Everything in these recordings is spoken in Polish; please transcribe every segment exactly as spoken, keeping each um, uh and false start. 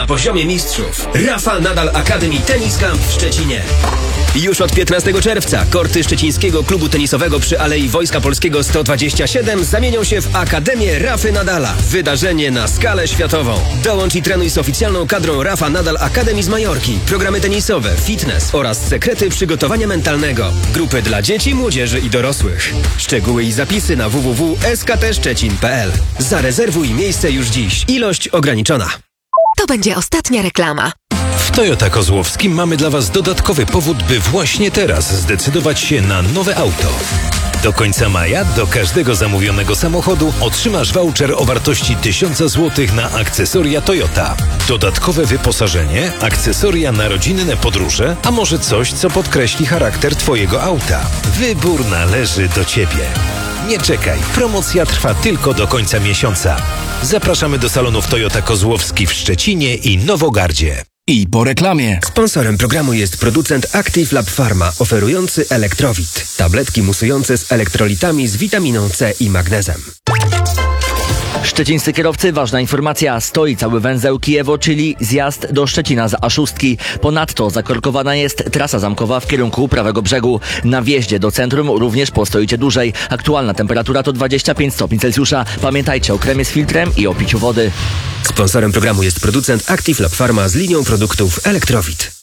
poziomie mistrzów. Rafa Nadal Academy Tennis Camp w Szczecinie. Już od piętnastego czerwca korty szczecińskiego klubu tenisowego przy Alei Wojska Polskiego sto dwadzieścia siedem zamienią się w Akademię Rafy Nadala. Wydarzenie na skalę światową. Dołącz i trenuj z oficjalną kadrą Rafa Nadal Academy z Majorki. Programy tenisowe, fitness oraz sekrety przygotowania mentalnego. Grupy dla dzieci, młodzieży i dorosłych. Szczegóły i zapisy na w w w kropka s k t szczecin kropka p l. Zarezerwuj miejsce już dziś. Ilość ograniczona. To będzie ostatnia reklama. W Toyota Kozłowskim mamy dla Was dodatkowy powód, by właśnie teraz zdecydować się na nowe auto. Do końca maja do każdego zamówionego samochodu otrzymasz voucher o wartości tysiąc złotych na akcesoria Toyota. Dodatkowe wyposażenie, akcesoria na rodzinne podróże, a może coś, co podkreśli charakter Twojego auta. Wybór należy do Ciebie. Nie czekaj, promocja trwa tylko do końca miesiąca. Zapraszamy do salonów Toyota Kozłowski w Szczecinie i Nowogardzie. I po reklamie. Sponsorem programu jest producent Active Lab Pharma, oferujący Elektrowit. Tabletki musujące z elektrolitami z witaminą C i magnezem. Szczecińscy kierowcy, ważna informacja, stoi cały węzeł Kijewo, czyli zjazd do Szczecina z A sześć. Ponadto zakorkowana jest trasa zamkowa w kierunku prawego brzegu. Na wjeździe do centrum również postoicie dłużej. Aktualna temperatura to dwadzieścia pięć stopni Celsjusza. Pamiętajcie o kremie z filtrem i o piciu wody. Sponsorem programu jest producent Active Lab Pharma z linią produktów Elektrowit.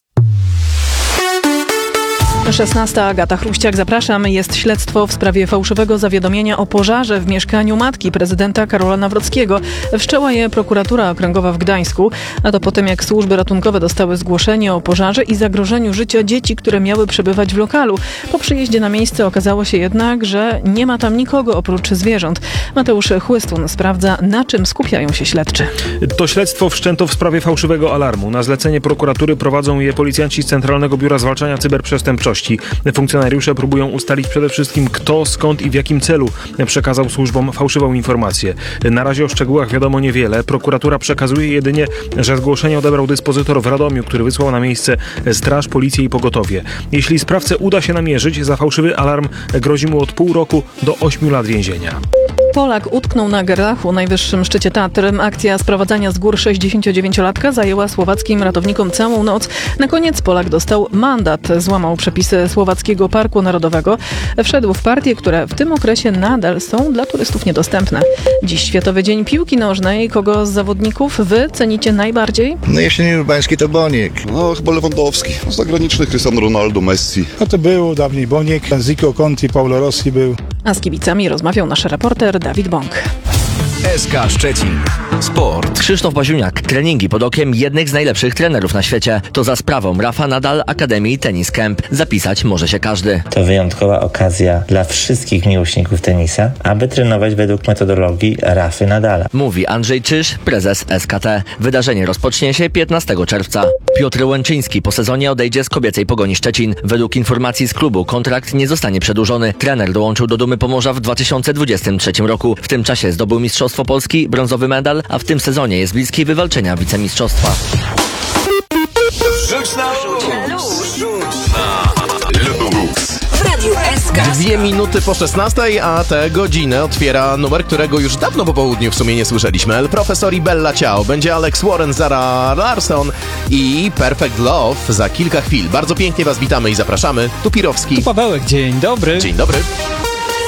szesnasta. Agata Chruściak, zapraszam. Jest śledztwo w sprawie fałszywego zawiadomienia o pożarze w mieszkaniu matki prezydenta Karola Nawrockiego. Wszczęła je prokuratura okręgowa w Gdańsku, a to po tym, jak służby ratunkowe dostały zgłoszenie o pożarze i zagrożeniu życia dzieci, które miały przebywać w lokalu. Po przyjeździe na miejsce okazało się jednak, że nie ma tam nikogo oprócz zwierząt. Mateusz Chłystun sprawdza, na czym skupiają się śledczy. To śledztwo wszczęto w sprawie fałszywego alarmu. Na zlecenie prokuratury prowadzą je policjanci z Centralnego Biura Zwalczania Cyberprzestępczości. Funkcjonariusze próbują ustalić przede wszystkim, kto, skąd i w jakim celu przekazał służbom fałszywą informację. Na razie o szczegółach wiadomo niewiele. Prokuratura przekazuje jedynie, że zgłoszenie odebrał dyspozytor w Radomiu, który wysłał na miejsce straż, policję i pogotowie. Jeśli sprawcę uda się namierzyć, za fałszywy alarm grozi mu od pół roku do ośmiu lat więzienia. Polak utknął na Gerlachu, najwyższym szczycie Tatr. Akcja sprowadzania z gór sześćdziesięciodziewięciolatka zajęła słowackim ratownikom całą noc. Na koniec Polak dostał mandat. Złamał przepisy Słowackiego Parku Narodowego. Wszedł w partie, które w tym okresie nadal są dla turystów niedostępne. Dziś Światowy Dzień Piłki Nożnej. Kogo z zawodników wy cenicie najbardziej? No jeśli nie urbański, to Boniek. No chyba Lewandowski. Z zagranicznych Cristiano Ronaldo, Messi. No to był dawniej Boniek, Zico Conti, Paulo Rossi był. A z kibicami rozmawiał nasz reporter Dawid Bąk. S K Szczecin. Sport. Krzysztof Baziuniak. Treningi pod okiem jednych z najlepszych trenerów na świecie. To za sprawą Rafa Nadal Academy Tennis Camp. Zapisać może się każdy. To wyjątkowa okazja dla wszystkich miłośników tenisa, aby trenować według metodologii Rafy Nadala. Mówi Andrzej Czyż, prezes S K T. Wydarzenie rozpocznie się piętnastego czerwca. Piotr Łęczyński po sezonie odejdzie z kobiecej Pogoni Szczecin. Według informacji z klubu kontrakt nie zostanie przedłużony. Trener dołączył do Dumy Pomorza w dwa tysiące dwudziestym trzecim roku. W tym czasie zdobył Mistrzostwo Polski, brązowy medal, a w tym sezonie jest bliski wywalczenia wicemistrzostwa. Rzuć na luz. W Radiu S K. Dwie minuty po szesnastej, a tę godzinę otwiera numer, którego już dawno po południu w sumie nie słyszeliśmy. El Profesor i Bella Ciao. Będzie Alex Warren, Zara Larsson i Perfect Love za kilka chwil. Bardzo pięknie Was witamy i zapraszamy. Tu Pirowski. Tu Pawełek, dzień dobry. Dzień dobry.